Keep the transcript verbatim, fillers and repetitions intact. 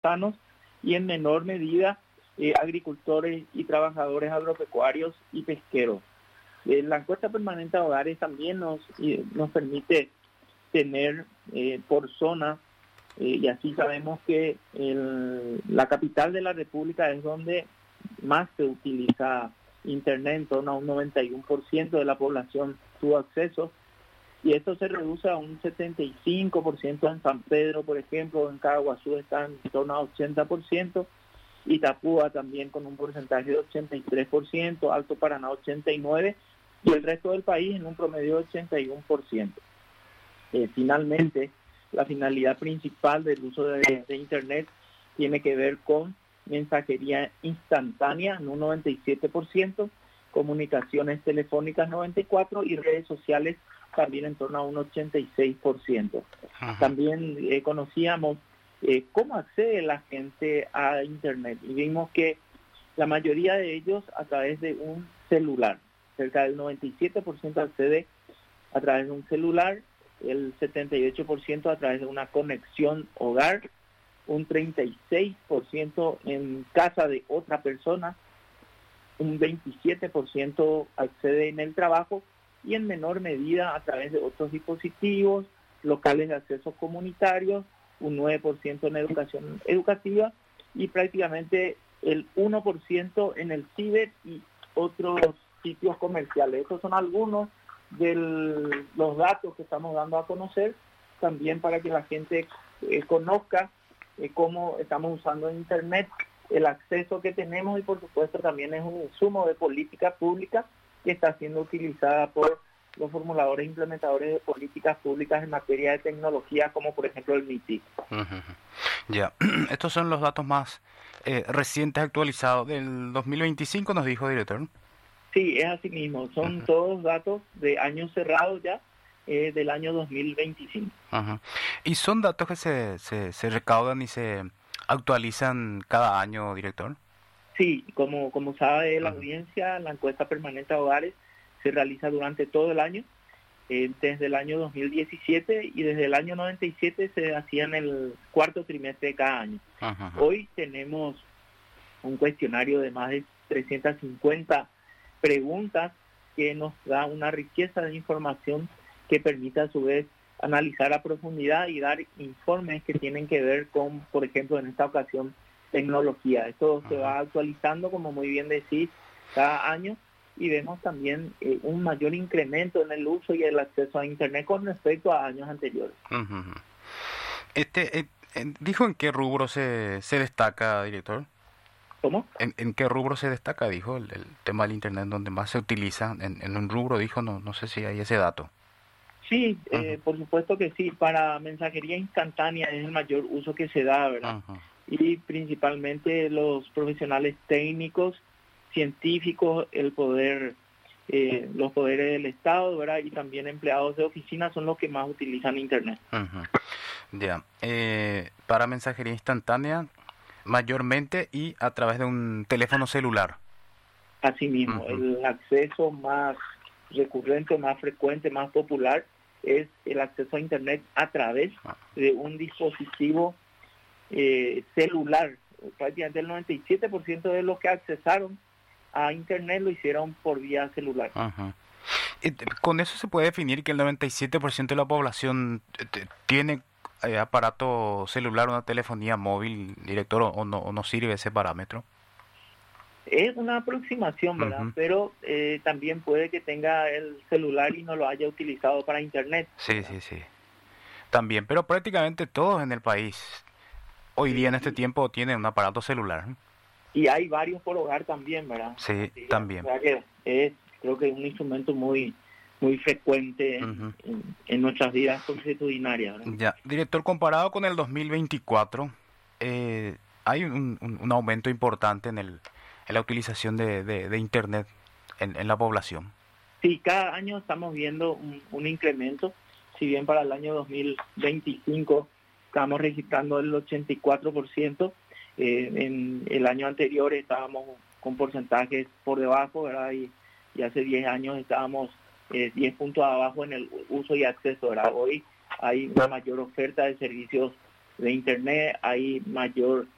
artesanos y en menor medida eh, agricultores y trabajadores agropecuarios y pesqueros. Eh, la encuesta permanente a hogares también nos, eh, nos permite tener eh, por zona, eh, y así sabemos que el, la capital de la República es donde más se utiliza Internet, en torno a un noventa y uno por ciento de la población tuvo acceso, y esto se reduce a un setenta y cinco por ciento en San Pedro, por ejemplo, en Caguazú está en torno a ochenta por ciento, Itapúa también con un porcentaje de ochenta y tres por ciento, Alto Paraná ochenta y nueve por ciento, y el resto del país en un promedio de ochenta y uno por ciento. Eh, finalmente, la finalidad principal del uso de, de Internet tiene que ver con mensajería instantánea en un noventa y siete por ciento, comunicaciones telefónicas noventa y cuatro por ciento y redes sociales también en torno a un ochenta y seis por ciento. Ajá. También eh, conocíamos eh, cómo accede la gente a Internet y vimos que la mayoría de ellos a través de un celular. Cerca del noventa y siete por ciento accede a través de un celular, el setenta y ocho por ciento a través de una conexión hogar, un treinta y seis por ciento en casa de otra persona, un veintisiete por ciento accede en el trabajo y en menor medida a través de otros dispositivos, locales de acceso comunitarios, un nueve por ciento en educación educativa y prácticamente el uno por ciento en el ciber y otros sitios comerciales. Estos son algunos de los datos que estamos dando a conocer, también para que la gente eh, conozca eh, cómo estamos usando Internet, el acceso que tenemos y por supuesto también es un insumo de política pública que está siendo utilizada por los formuladores e implementadores de políticas públicas en materia de tecnología, como por ejemplo el MITI. Uh-huh. Ya, estos son los datos más eh, recientes actualizados del dos mil veinticinco, nos dijo, director. Sí, es así mismo. Son uh-huh. todos datos de años cerrados ya, eh, del año dos mil veinticinco. Uh-huh. ¿Y son datos que se, se, se recaudan y se actualizan cada año, director? Sí, como, como sabe la uh-huh. audiencia, la encuesta permanente a hogares se realiza durante todo el año, eh, desde el año dos mil diecisiete y desde el año noventa y siete se hacía en el cuarto trimestre de cada año. Uh-huh. Hoy tenemos un cuestionario de más de trescientas cincuenta preguntas que nos da una riqueza de información que permite a su vez analizar a profundidad y dar informes que tienen que ver con, por ejemplo, en esta ocasión, tecnología. Esto uh-huh. se va actualizando, como muy bien decís, cada año y vemos también eh, un mayor incremento en el uso y el acceso a Internet con respecto a años anteriores. Uh-huh. Este, eh, ¿Dijo en qué rubro se, se destaca, director? ¿Cómo? ¿En, ¿En qué rubro se destaca, dijo, el, el tema del Internet, donde más se utiliza? En, en un rubro, dijo, no no sé si hay ese dato. Sí, uh-huh. eh, por supuesto que sí. Para mensajería instantánea es el mayor uso que se da, ¿verdad? Uh-huh. Y principalmente los profesionales técnicos, científicos, el poder, eh, los poderes del Estado, ¿verdad? Y también empleados de oficina son los que más utilizan Internet. Uh-huh. Ya. Eh, para mensajería instantánea, mayormente y a través de un teléfono celular. Así mismo, uh-huh. el acceso más recurrente, más frecuente, más popular es el acceso a Internet a través de un dispositivo eh, celular. Prácticamente el noventa y siete por ciento de los que accesaron a Internet lo hicieron por vía celular. Uh-huh. Con eso se puede definir que el noventa y siete por ciento de la población t- tiene eh, aparato celular, una telefonía móvil, director, o no, o no sirve ese parámetro. Es una aproximación, ¿verdad? Uh-huh. Pero eh, también puede que tenga el celular y no lo haya utilizado para Internet. Sí, ¿verdad? sí, sí. También, pero prácticamente todos en el país hoy sí, día en este sí. tiempo tienen un aparato celular. Y hay varios por hogar también, ¿verdad? Sí, sí también. O sea que es, creo que es un instrumento muy muy frecuente en, uh-huh. en, en nuestras vidas consuetudinarias, ¿verdad? Ya, director, comparado con el dos mil veinticuatro, eh, hay un, un, un aumento importante en el en la utilización de, de, de Internet en, en la población. Sí, cada año estamos viendo un, un incremento. Si bien para el año dos mil veinticinco estamos registrando el ochenta y cuatro por ciento, eh, en el año anterior estábamos con porcentajes por debajo, ¿verdad? Y, y hace diez años estábamos eh, diez puntos abajo en el uso y acceso, ¿verdad? Hoy hay una mayor oferta de servicios de Internet, hay mayor